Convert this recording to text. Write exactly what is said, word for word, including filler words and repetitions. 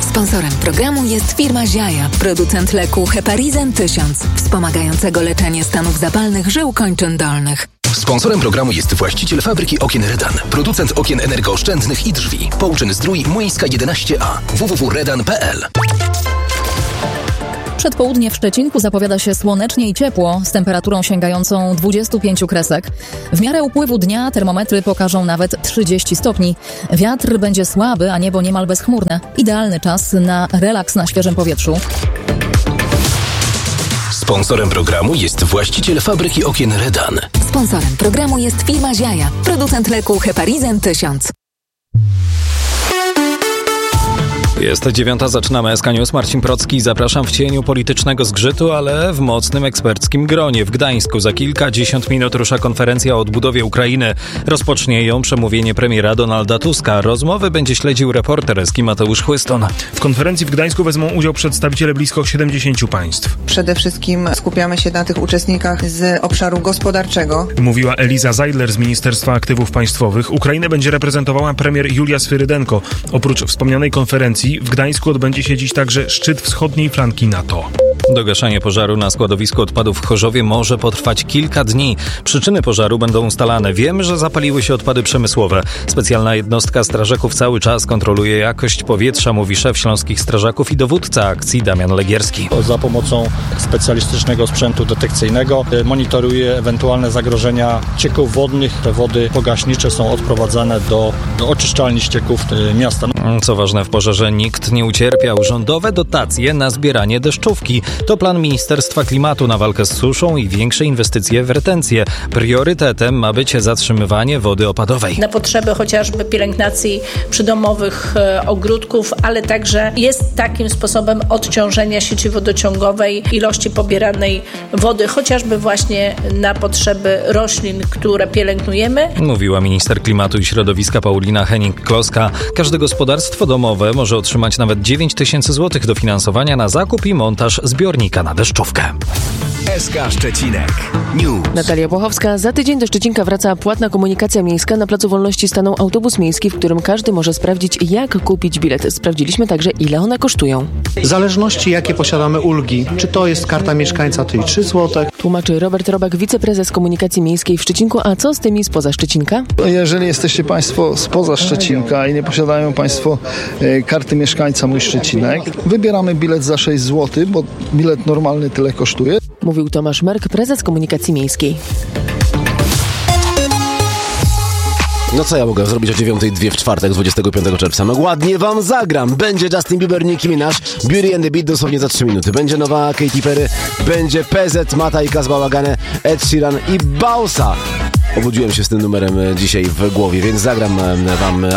Sponsorem programu jest firma Ziaja, producent leku Heparizan tysiąc, wspomagającego leczenie stanów zapalnych żył kończyn dolnych. Sponsorem programu jest właściciel fabryki okien Redan, producent okien energooszczędnych i drzwi. Pouczyn Zdrój Młyńska jedenaście A. w w w kropka redan kropka p l. Przedpołudnie w Szczecinku zapowiada się słonecznie i ciepło, z temperaturą sięgającą dwudziestu pięciu kresek. W miarę upływu dnia termometry pokażą nawet trzydzieści stopni. Wiatr będzie słaby, a niebo niemal bezchmurne. Idealny czas na relaks na świeżym powietrzu. Sponsorem programu jest właściciel fabryki okien Redan. Sponsorem programu jest firma Ziaja, producent leku Heparizan tysiąc. Jest dziewiąta, zaczynamy S K News. Marcin Procki, zapraszam w cieniu politycznego zgrzytu, ale w mocnym eksperckim gronie. W Gdańsku za kilkadziesiąt minut rusza konferencja o odbudowie Ukrainy. Rozpocznie ją przemówienie premiera Donalda Tuska. Rozmowy będzie śledził reporter S K I Mateusz Chłyston. W konferencji w Gdańsku wezmą udział przedstawiciele blisko siedemdziesięciu państw. Przede wszystkim skupiamy się na tych uczestnikach z obszaru gospodarczego. Mówiła Eliza Zajdler z Ministerstwa Aktywów Państwowych. Ukrainę będzie reprezentowała premier Julia Swyrydenko. Oprócz wspomnianej konferencji w Gdańsku odbędzie się dziś także szczyt wschodniej flanki NATO. Dogaszanie pożaru na składowisku odpadów w Chorzowie może potrwać kilka dni. Przyczyny pożaru będą ustalane. Wiemy, że zapaliły się odpady przemysłowe. Specjalna jednostka strażaków cały czas kontroluje jakość powietrza, mówi szef Śląskich Strażaków i dowódca akcji Damian Legierski. Za pomocą specjalistycznego sprzętu detekcyjnego monitoruje ewentualne zagrożenia cieków wodnych. Te wody pogaśnicze są odprowadzane do, do oczyszczalni ścieków miasta. Co ważne, w pożarze nikt nie ucierpiał. Rządowe dotacje na zbieranie deszczówki. To plan Ministerstwa Klimatu na walkę z suszą i większe inwestycje w retencję. Priorytetem ma być zatrzymywanie wody opadowej. Na potrzeby chociażby pielęgnacji przydomowych e, ogródków, ale także jest takim sposobem odciążenia sieci wodociągowej, ilości pobieranej wody, chociażby właśnie na potrzeby roślin, które pielęgnujemy. Mówiła minister klimatu i środowiska Paulina Henning-Kloska. Każde gospodarstwo domowe może otrzymać nawet dziewięć tysięcy złotych dofinansowania na zakup i montaż zbiornika na deszczówkę. S K Szczecinek News. Natalia Błochowska. Za tydzień do Szczecinka wraca płatna komunikacja miejska. Na Placu Wolności stanął autobus miejski, w którym każdy może sprawdzić, jak kupić bilet. Sprawdziliśmy także, ile one kosztują. W zależności, jakie posiadamy ulgi, czy to jest karta mieszkańca, to i trzy złote. Tłumaczy Robert Robak, wiceprezes komunikacji miejskiej w Szczecinku. A co z tymi spoza Szczecinka? Jeżeli jesteście Państwo spoza Szczecinka i nie posiadają Państwo e, karty mieszkańca Mój Szczecinek, wybieramy bilet za sześć złotych, bo bilet normalny tyle kosztuje. Mówił Tomasz Merk, prezes komunikacji miejskiej. No co ja mogę zrobić o dziewiątej dwie w czwartek, dwudziestego piątego czerwca? No ładnie wam zagram. Będzie Justin Bieber, Nicki Minaj, Beauty and the Beat dosłownie za trzy minuty. Będzie nowa Katy Perry, będzie P Z, Mata i Kaz Bałagane, Ed Sheeran i Bausa. Obudziłem się z tym numerem dzisiaj w głowie, więc zagram wam